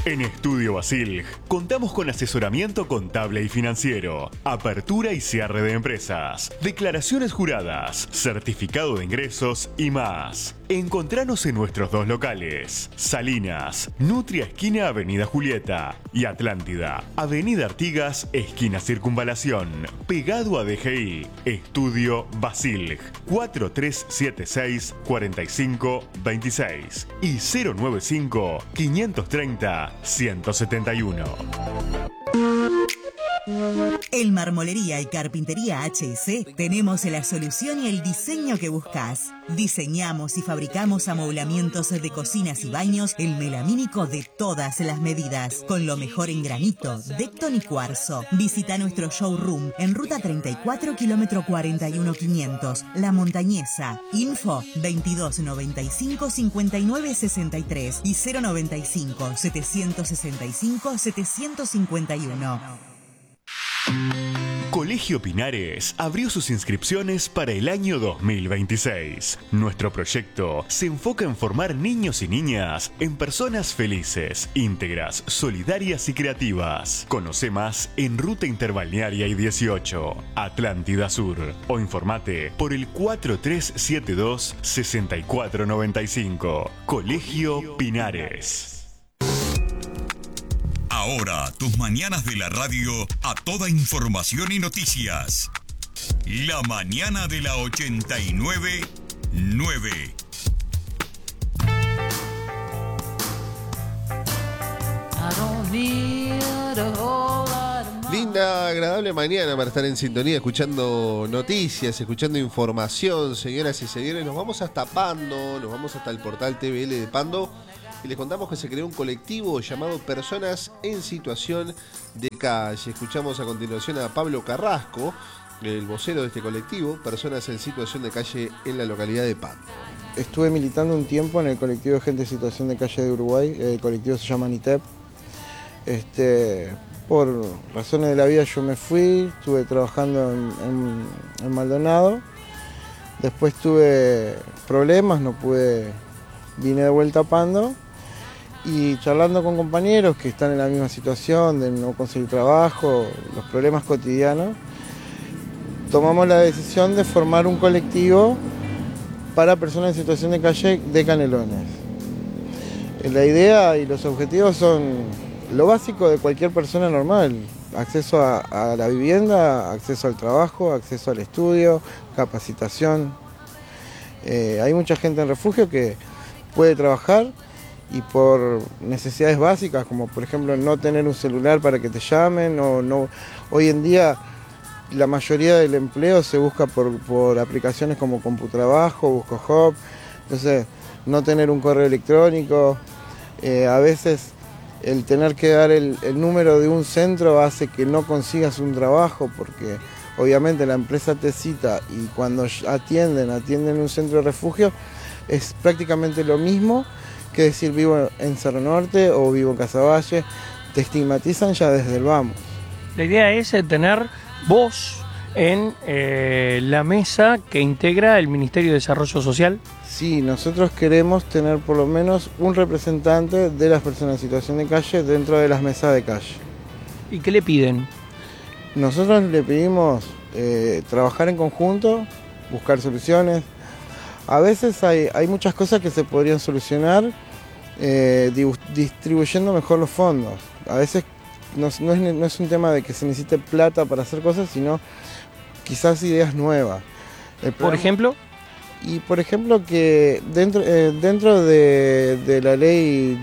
En Estudio Basilj contamos con asesoramiento contable y financiero, apertura y cierre de empresas, declaraciones juradas, certificado de ingresos y más. Encontranos en nuestros dos locales: Salinas, Nutria esquina Avenida Julieta, y Atlántida, Avenida Artigas esquina Circunvalación, pegado a DGI. Estudio Basilj, 4376-4526 y 095-530-171. En Marmolería y Carpintería H&C tenemos la solución y el diseño que buscas. Diseñamos y fabricamos amoblamientos de cocinas y baños en melamínico de todas las medidas, con lo mejor en granito, Decton y cuarzo. Visita nuestro showroom en Ruta 34, kilómetro 41500, La Montañesa. Info 2295 5963 y 095 765 751. Colegio Pinares abrió sus inscripciones para el año 2026. Nuestro proyecto se enfoca en formar niños y niñas en personas felices, íntegras, solidarias y creativas. Conoce más en Ruta Interbalnearia y 18, Atlántida Sur, o informate por el 4372-6495. Colegio Pinares. Ahora, tus mañanas de la radio a toda información y noticias. La mañana de la 89.9. Linda, agradable mañana para estar en sintonía, escuchando noticias, escuchando información, señoras y señores. Nos vamos hasta Pando, nos vamos hasta el portal TVL de Pando. Y les contamos que se creó un colectivo llamado Personas en Situación de Calle. Escuchamos a continuación a Pablo Carrasco, el vocero de este colectivo, Personas en Situación de Calle en la localidad de Pando. Estuve militando un tiempo en el colectivo de gente en situación de calle de Uruguay. El colectivo se llama NITEP. Por razones de la vida yo me fui, estuve trabajando en Maldonado. Después tuve problemas, vine de vuelta a Pando. Y charlando con compañeros que están en la misma situación de no conseguir trabajo, los problemas cotidianos, tomamos la decisión de formar un colectivo para personas en situación de calle de Canelones. La idea y los objetivos son lo básico de cualquier persona normal: acceso a la vivienda, acceso al trabajo, acceso al estudio, capacitación. Hay mucha gente en refugio que puede trabajar y por necesidades básicas, como por ejemplo no tener un celular para que te llamen, o no. Hoy en día la mayoría del empleo se busca por aplicaciones como Computrabajo, BuscoJob. Entonces, no tener un correo electrónico, a veces el tener que dar el número de un centro hace que no consigas un trabajo, porque obviamente la empresa te cita y cuando atienden un centro de refugio, es prácticamente lo mismo que decir vivo en Cerro Norte o vivo en Casaballe. Te estigmatizan ya desde el vamos. La idea es tener voz en la mesa que integra el Ministerio de Desarrollo Social. Sí, nosotros queremos tener por lo menos un representante de las personas en situación de calle dentro de las mesas de calle. ¿Y qué le piden? Nosotros le pedimos trabajar en conjunto, buscar soluciones. A veces hay muchas cosas que se podrían solucionar distribuyendo mejor los fondos. A veces no es un tema de que se necesite plata para hacer cosas, sino quizás ideas nuevas. ¿Por ejemplo? Y por ejemplo que dentro de la ley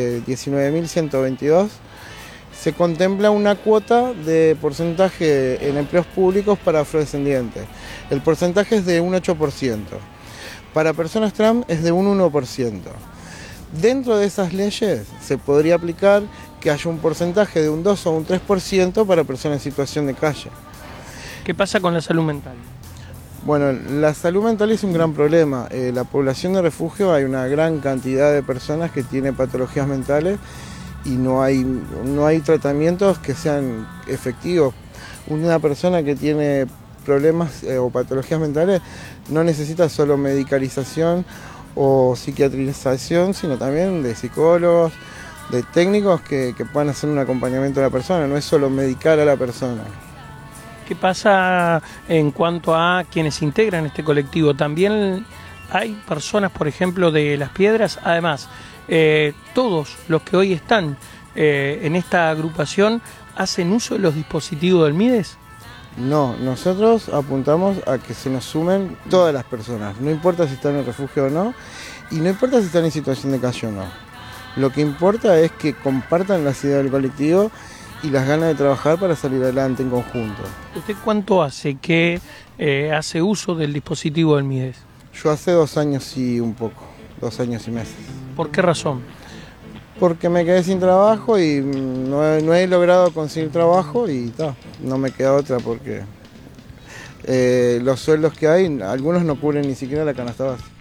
19.122 se contempla una cuota de porcentaje en empleos públicos para afrodescendientes. El porcentaje es de un 8%. Para personas trans es de un 1%. Dentro de esas leyes se podría aplicar que haya un porcentaje de un 2 o un 3% para personas en situación de calle. ¿Qué pasa con la salud mental? Bueno, la salud mental es un gran problema. La población de refugio, hay una gran cantidad de personas que tienen patologías mentales y no hay tratamientos que sean efectivos. Una persona que tiene problemas o patologías mentales no necesita solo medicalización o psiquiatrización, sino también de psicólogos, de técnicos que puedan hacer un acompañamiento a la persona, no es solo medicar a la persona. ¿Qué pasa en cuanto a quienes integran este colectivo? También hay personas, por ejemplo, de Las Piedras. Además, todos los que hoy están en esta agrupación hacen uso de los dispositivos del MIDES. No, nosotros apuntamos a que se nos sumen todas las personas, no importa si están en refugio o no, y no importa si están en situación de calle o no. Lo que importa es que compartan las ideas del colectivo y las ganas de trabajar para salir adelante en conjunto. ¿Usted cuánto hace que hace uso del dispositivo del MIDES? Yo hace 2 años y un poco, 2 años y meses. ¿Por qué razón? Porque me quedé sin trabajo y no he logrado conseguir trabajo y no me queda otra porque los sueldos que hay, algunos no cubren ni siquiera la canasta básica.